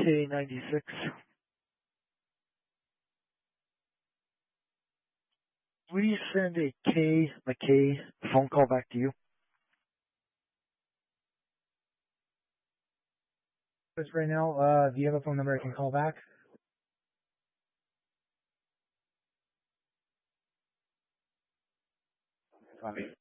K96. We send a K McKay phone call back to you. Just right now, do you have a phone number I can call back? I mean,